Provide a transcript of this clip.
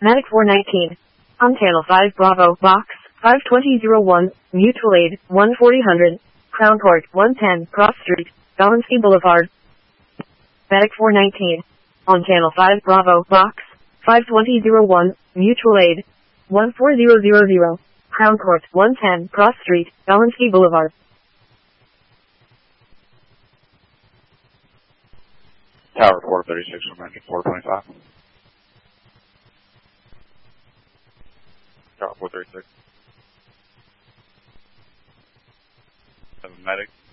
Medic 419. On channel 5 Bravo, box 52001, mutual aid 14000, Crown Court 110, Cross Street, Balansky Boulevard. Medic 419. On channel 5 Bravo, box 52001, mutual aid 14000, Crown Court 110, Cross Street, Balansky Boulevard. Tower 436 from engine 425. Tower 436. Medic